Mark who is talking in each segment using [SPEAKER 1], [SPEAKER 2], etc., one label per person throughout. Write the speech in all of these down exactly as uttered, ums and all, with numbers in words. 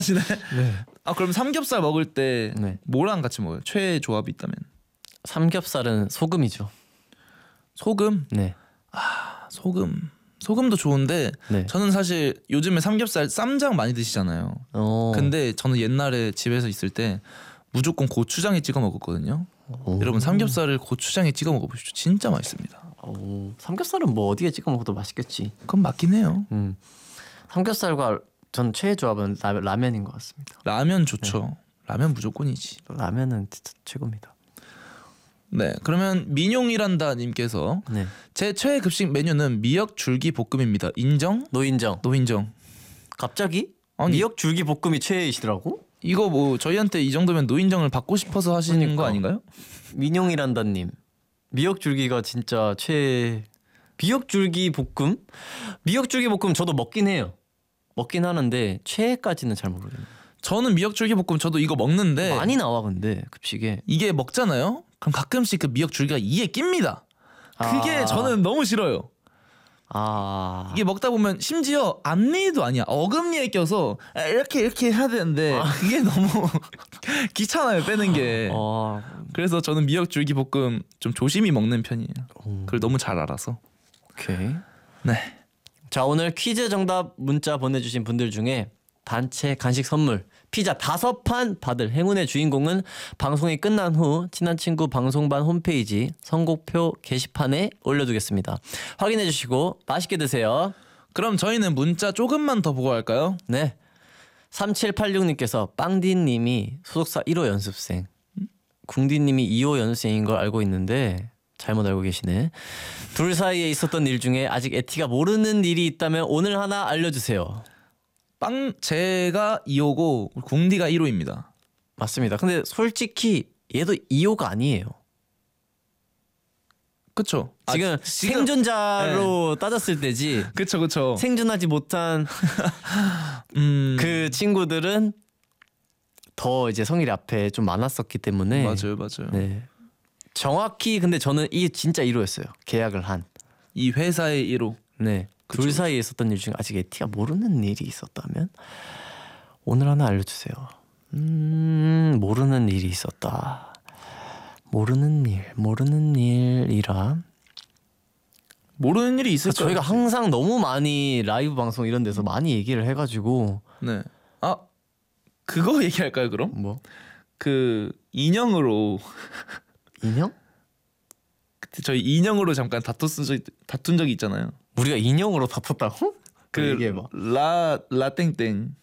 [SPEAKER 1] 네.
[SPEAKER 2] 아 그럼 삼겹살 먹을 때
[SPEAKER 1] 네.
[SPEAKER 2] 뭐랑 같이 먹어요? 최애 조합이 있다면?
[SPEAKER 1] 삼겹살은 소금이죠.
[SPEAKER 2] 소금?
[SPEAKER 1] 네.
[SPEAKER 2] 아 소금. 소금도 좋은데
[SPEAKER 1] 네.
[SPEAKER 2] 저는 사실 요즘에 삼겹살 쌈장 많이 드시잖아요.
[SPEAKER 1] 어.
[SPEAKER 2] 근데 저는 옛날에 집에서 있을 때 무조건 고추장에 찍어 먹었거든요.
[SPEAKER 1] 오.
[SPEAKER 2] 여러분 삼겹살을 고추장에 찍어 먹어보십시오. 진짜 맛있습니다.
[SPEAKER 1] 오. 삼겹살은 뭐 어디에 찍어 먹어도 맛있겠지.
[SPEAKER 2] 그건 맞긴 해요.
[SPEAKER 1] 음. 삼겹살과 전 최애 조합은 라, 라면인 것 같습니다.
[SPEAKER 2] 라면 좋죠.
[SPEAKER 1] 네.
[SPEAKER 2] 라면 무조건이지.
[SPEAKER 1] 라면은 진짜 최고입니다.
[SPEAKER 2] 네, 그러면 민용이란다 님께서
[SPEAKER 1] 네.
[SPEAKER 2] 제 최애 급식 메뉴는 미역 줄기 볶음입니다. 인정?
[SPEAKER 1] 노인정.
[SPEAKER 2] 노인정.
[SPEAKER 1] 갑자기?
[SPEAKER 2] 아니.
[SPEAKER 1] 미역 줄기 볶음이 최애이시더라고?
[SPEAKER 2] 이거 뭐 저희한테 이 정도면 노인정을 받고 싶어서 하시는
[SPEAKER 1] 그러니까.
[SPEAKER 2] 거 아닌가요?
[SPEAKER 1] 민용이란다님. 미역 줄기가 진짜 최애. 미역 줄기 볶음? 미역 줄기 볶음 저도 먹긴 해요. 먹긴 하는데 최애까지는 잘 모르겠네요.
[SPEAKER 2] 저는 미역 줄기 볶음 저도 이거 먹는데
[SPEAKER 1] 많이 나와 근데 급식에.
[SPEAKER 2] 이게 먹잖아요. 그럼 가끔씩 그 미역 줄기가 이에 낍니다. 그게
[SPEAKER 1] 아.
[SPEAKER 2] 저는 너무 싫어요.
[SPEAKER 1] 아.
[SPEAKER 2] 이게 먹다 보면 심지어 앞니도 아니야. 어금니에 껴서 이렇게 이렇게 해야 되는데
[SPEAKER 1] 아.
[SPEAKER 2] 그게 너무 귀찮아요 빼는 게.
[SPEAKER 1] 어.
[SPEAKER 2] 그래서 저는 미역 줄기 볶음 좀 조심히 먹는 편이에요.
[SPEAKER 1] 오.
[SPEAKER 2] 그걸 너무 잘 알아서.
[SPEAKER 1] 오케이.
[SPEAKER 2] 네.
[SPEAKER 1] 자 오늘 퀴즈 정답 문자 보내주신 분들 중에 단체 간식 선물 피자 다섯 판 받을 행운의 주인공은 방송이 끝난 후 친한 친구 방송반 홈페이지 선곡표 게시판에 올려두겠습니다. 확인해 주시고 맛있게 드세요.
[SPEAKER 2] 그럼 저희는 문자 조금만 더 보고 할까요?
[SPEAKER 1] 네. 삼칠팔육님께서 빵디님이 소속사 일 호 연습생 궁디님이 이 호 연습생인 걸 알고 있는데 잘못 알고 계시네. 둘 사이에 있었던 일 중에 아직 에티가 모르는 일이 있다면 오늘 하나 알려주세요.
[SPEAKER 2] 빵 제가 이 호고 궁디가 일 호입니다.
[SPEAKER 1] 맞습니다. 근데 솔직히 얘도 이 호가 아니에요.
[SPEAKER 2] 그쵸?
[SPEAKER 1] 지금
[SPEAKER 2] 아, 지금
[SPEAKER 1] 생존자로 따졌을 때지.
[SPEAKER 2] 그쵸 그쵸.
[SPEAKER 1] 생존하지 못한
[SPEAKER 2] 음
[SPEAKER 1] 그 친구들은 더 이제 성일이 앞에 좀 많았었기 때문에.
[SPEAKER 2] 맞아요 맞아요.
[SPEAKER 1] 네. 정확히 근데 저는 이게 진짜 일 호였어요. 계약을 한.
[SPEAKER 2] 이 회사의 일 호.
[SPEAKER 1] 네.
[SPEAKER 2] 그쵸,
[SPEAKER 1] 둘 사이에 있었던 일 중에 아직 에티가 모르는 일이 있었다면 오늘 하나 알려주세요. 음 모르는 일이 있었다. 모르는 일, 모르는 일이라.
[SPEAKER 2] 모르는 일이 있을 거예요.
[SPEAKER 1] 저희가 항상 너무 많이 라이브 방송 이런 데서 많이 얘기를 해가지고.
[SPEAKER 2] 네. 아 그거 얘기할까요 그럼?
[SPEAKER 1] 뭐
[SPEAKER 2] 그 인형으로
[SPEAKER 1] 인형?
[SPEAKER 2] 그때 저희 인형으로 잠깐 다퉜 적 다툰 적이 있잖아요.
[SPEAKER 1] 우리가 인형으로 다퉜다고?
[SPEAKER 2] 그
[SPEAKER 1] 얘기해봐.
[SPEAKER 2] 라 라땡땡.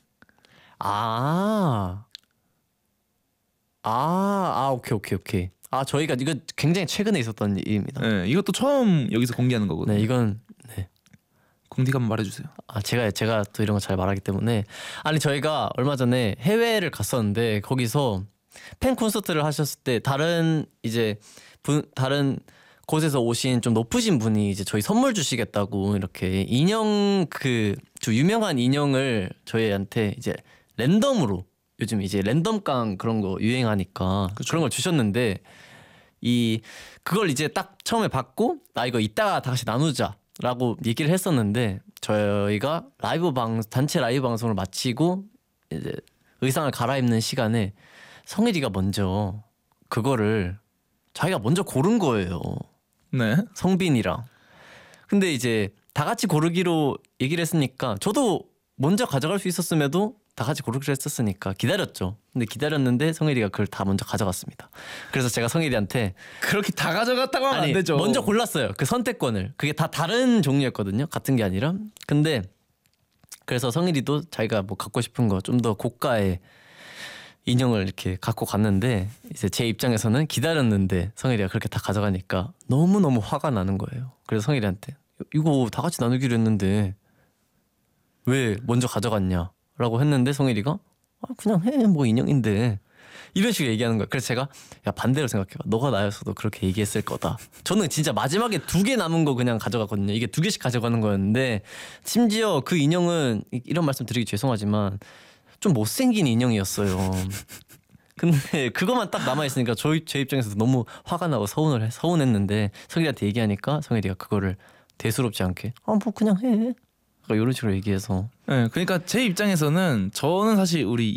[SPEAKER 1] 아. 아, 아, 오케이, 오케이, 오케이. 아, 저희가 이거 굉장히 최근에 있었던 일입니다.
[SPEAKER 2] 네, 이것도 처음 여기서 공개하는 거거든요.
[SPEAKER 1] 네, 이건 네.
[SPEAKER 2] 궁디가 한번 말해주세요.
[SPEAKER 1] 아, 제가 제가 또 이런 거 잘 말하기 때문에. 아니, 저희가 얼마 전에 해외를 갔었는데 거기서 팬 콘서트를 하셨을 때 다른 이제 분 다른 곳에서 오신 좀 높으신 분이 이제 저희 선물 주시겠다고 이렇게 인형 그 좀 유명한 인형을 저희한테 이제 랜덤으로 요즘 이제 랜덤깡 그런 거 유행하니까
[SPEAKER 2] 그쵸.
[SPEAKER 1] 그런 걸 주셨는데 이 그걸 이제 딱 처음에 받고 나 이거 이따가 다시 나누자라고 얘기를 했었는데 저희가 라이브 방 단체 라이브 방송을 마치고 이제 의상을 갈아입는 시간에 성일이가 먼저 그거를 자기가 먼저 고른 거예요.
[SPEAKER 2] 네.
[SPEAKER 1] 성빈이랑. 근데 이제 다 같이 고르기로 얘기를 했으니까 저도 먼저 가져갈 수 있었음에도 다 같이 고르기로 했었으니까 기다렸죠. 근데 기다렸는데 성일이가 그걸 다 먼저 가져갔습니다. 그래서 제가 성일이한테
[SPEAKER 2] 그렇게 다 가져갔다고 하면
[SPEAKER 1] 아니
[SPEAKER 2] 안 되죠.
[SPEAKER 1] 먼저 골랐어요. 그 선택권을. 그게 다 다른 종류였거든요. 같은 게 아니라. 근데 그래서 성일이도 자기가 뭐 갖고 싶은 거 좀 더 고가의 인형을 이렇게 갖고 갔는데 이제 제 입장에서는 기다렸는데 성일이가 그렇게 다 가져가니까 너무너무 화가 나는 거예요. 그래서 성일이한테 이거 다 같이 나누기로 했는데 왜 먼저 가져갔냐 라고 했는데 성일이가 아 그냥 해 뭐 인형인데 이런 식으로 얘기하는 거야. 그래서 제가 야 반대로 생각해봐. 너가 나였어도 그렇게 얘기했을 거다. 저는 진짜 마지막에 두 개 남은 거 그냥 가져갔거든요. 이게 두 개씩 가져가는 거였는데 심지어 그 인형은 이런 말씀 드리기 죄송하지만 좀 못생긴 인형이었어요. 근데 그것만 딱 남아있으니까 저희 제 입장에서도 너무 화가 나고 서운을 해, 서운했는데 성일이한테 얘기하니까 성일이가 그거를 대수롭지 않게 아 뭐 그냥 해 이런 식으로 얘기해서
[SPEAKER 2] 네, 그러니까 제 입장에서는 저는 사실 우리